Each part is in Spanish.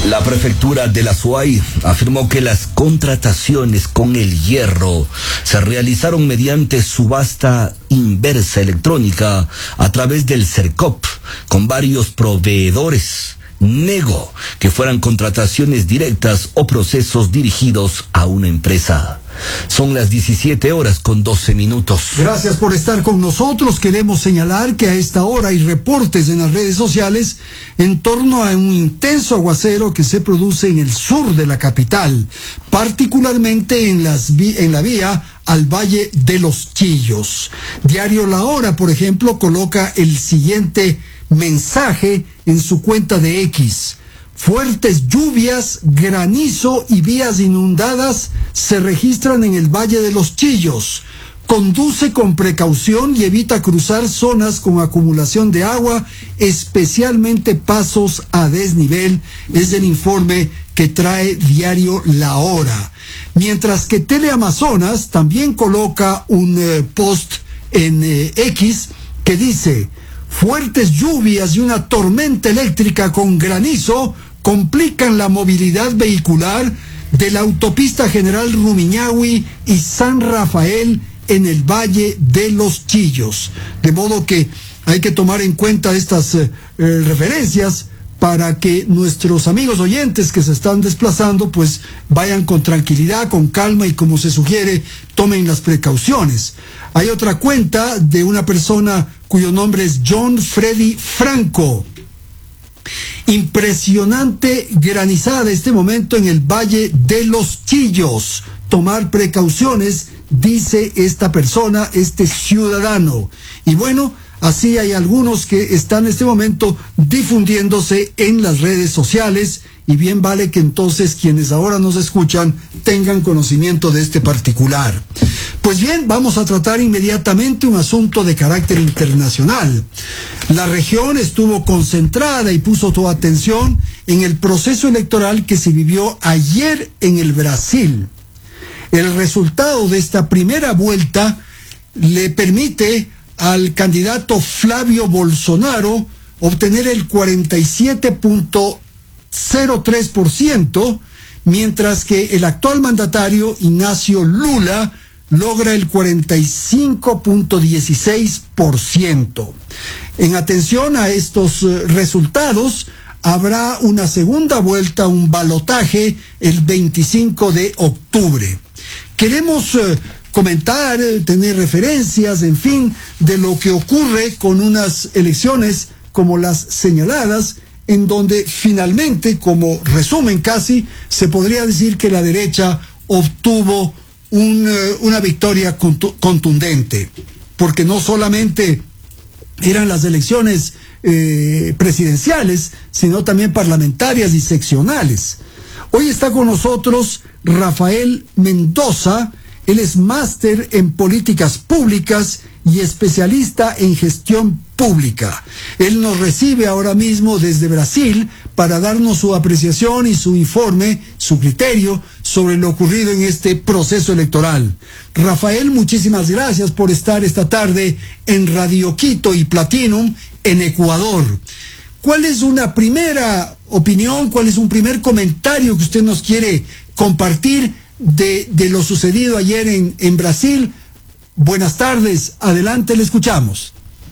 La prefectura de la Azuay afirmó que las contrataciones con el hierro se realizaron mediante subasta inversa electrónica a través del CERCOP con varios proveedores. Negó que fueran contrataciones directas o procesos dirigidos a una empresa. Son las 17:12. Gracias por estar con nosotros. Queremos señalar que a esta hora hay reportes en las redes sociales en torno a un intenso aguacero que se produce en el sur de la capital, particularmente en la vía al Valle de los Chillos. Diario La Hora, por ejemplo, coloca el siguiente mensaje en su cuenta de X. Fuertes lluvias, granizo y vías inundadas se registran en el Valle de los Chillos. Conduce con precaución y evita cruzar zonas con acumulación de agua, especialmente pasos a desnivel. Es el informe que trae Diario La Hora. Mientras que Teleamazonas también coloca un post en X que dice: fuertes lluvias y una tormenta eléctrica con granizo complican la movilidad vehicular de la autopista General Rumiñahui y San Rafael en el Valle de los Chillos. De modo que hay que tomar en cuenta estas referencias para que nuestros amigos oyentes que se están desplazando pues vayan con tranquilidad, con calma y, como se sugiere, tomen las precauciones. Hay otra cuenta de una persona cuyo nombre es John Freddy Franco. Impresionante granizada este momento en el Valle de los Chillos. Tomar precauciones, dice esta persona, este ciudadano. Y bueno, así hay algunos que están en este momento difundiéndose en las redes sociales, y bien vale que entonces quienes ahora nos escuchan tengan conocimiento de este particular. Pues bien, vamos a tratar inmediatamente un asunto de carácter internacional. La región estuvo concentrada y puso toda atención en el proceso electoral que se vivió ayer en el Brasil. El resultado de esta primera vuelta le permite al candidato Flavio Bolsonaro obtener el 47.03%, mientras que el actual mandatario Ignacio Lula logra el 45.16%. En atención a estos resultados, habrá una segunda vuelta, un balotaje, el 25 de octubre. Queremos comentar, tener referencias, en fin, de lo que ocurre con unas elecciones como las señaladas, en donde finalmente, como resumen casi, se podría decir que la derecha obtuvo una victoria contundente, porque no solamente eran las elecciones presidenciales, sino también parlamentarias y seccionales. Hoy está con nosotros Rafael Mendoza. Él es máster en políticas públicas y especialista en gestión pública. Él nos recibe ahora mismo desde Brasil para darnos su apreciación y su informe, su criterio sobre lo ocurrido en este proceso electoral. Rafael, muchísimas gracias por estar esta tarde en Radio Quito y Platinum en Ecuador. ¿Cuál es una primera opinión, cuál es un primer comentario que usted nos quiere compartir de lo sucedido ayer en Brasil? Buenas tardes, adelante, le escuchamos.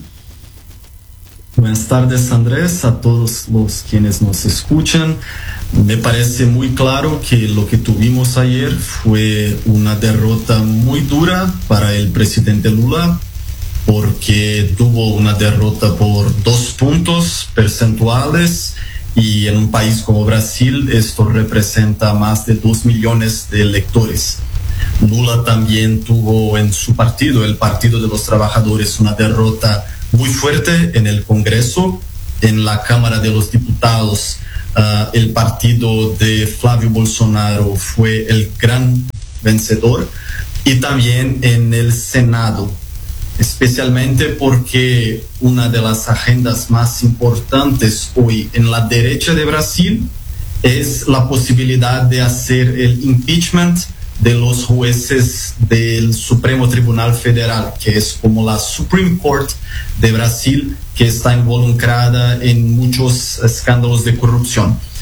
Buenas tardes, Andrés, a todos los quienes nos escuchan. Me parece muy claro que lo que tuvimos ayer fue una derrota muy dura para el presidente Lula, porque tuvo una derrota por 2 puntos porcentuales, y en un país como Brasil esto representa más de 2 millones de electores. Lula también tuvo en su partido, el Partido de los Trabajadores, una derrota muy fuerte en el Congreso. En la Cámara de los Diputados, el partido de Flavio Bolsonaro fue el gran vencedor, y también en el Senado, especialmente porque una de las agendas más importantes hoy en la derecha de Brasil es la posibilidad de hacer el impeachment de los jueces del Supremo Tribunal Federal, que es como la Supreme Court de Brasil, que está involucrada en muchos escándalos de corrupción.